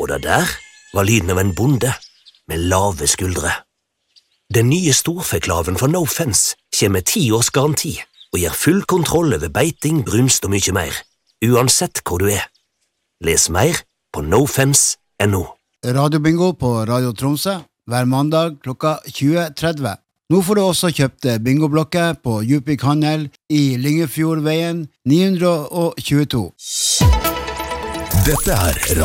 Og det der var lyden av en bonde med lave skuldre. Den nye storfeklaven fra No Fence kommer med 10 års garanti og gir full kontroll over beiting, brunst og mye mer, uansett hvor du er. Les mer på nofence.no. Radiobingo på Radio Tromsø hver mandag klokka 20.30. Nå får du også kjøpt bingoblokker på Djupvik Handel i Lyngefjordveien 922. Dette